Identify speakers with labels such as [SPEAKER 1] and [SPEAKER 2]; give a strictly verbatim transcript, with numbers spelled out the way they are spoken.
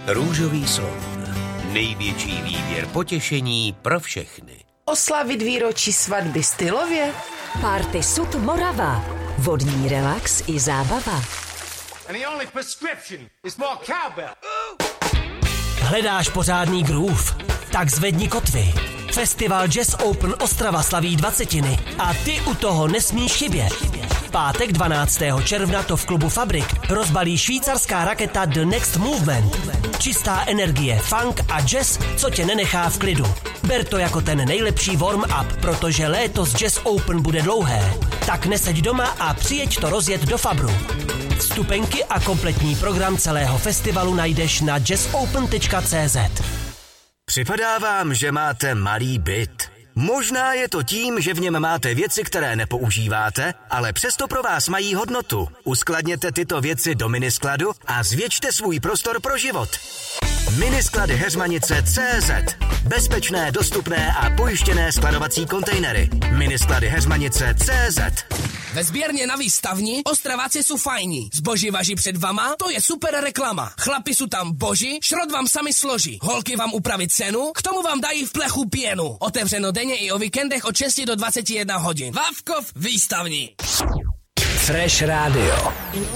[SPEAKER 1] Růžový slon. Největší výběr potěšení pro všechny.
[SPEAKER 2] Oslavit výročí svatby stylově?
[SPEAKER 3] Party Sud Morava. Vodní relax i zábava.
[SPEAKER 4] Hledáš pořádný groove? Tak zvedni kotvy. Festival Jazz Open Ostrava slaví dvacetiny a ty u toho nesmíš chybět. V pátek dvanáctého června to v klubu Fabrik rozbalí švýcarská raketa The Next Movement. Čistá energie, funk a jazz, co tě nenechá v klidu. Ber to jako ten nejlepší warm-up, protože léto z Jazz Open bude dlouhé. Tak neseď doma a přijeď to rozjet do Fabru. Vstupenky a kompletní program celého festivalu najdeš na jazz open tečka cé zet.
[SPEAKER 5] Připadá vám, že máte malý byt. Možná je to tím, že v něm máte věci, které nepoužíváte, ale přesto pro vás mají hodnotu. Uskladněte tyto věci do miniskladu a zvětšte svůj prostor pro život. Minisklady Heřmanice tečka cé zet. Bezpečné, dostupné a pojištěné skladovací kontejnery. Minisklady Heřmanice tečka cé zet.
[SPEAKER 6] Ve sběrně na výstavni Ostraváci jsou fajní. Zboží važí před vama, to je super reklama. Chlapi jsou tam boží, šrot vám sami složí. Holky vám upraví cenu, k tomu vám dají v plechu pěnu. Otevřeno denně i o víkendech od šesti do dvaceti jedné hodin. Vávkov výstavní.
[SPEAKER 7] Fresh Radio.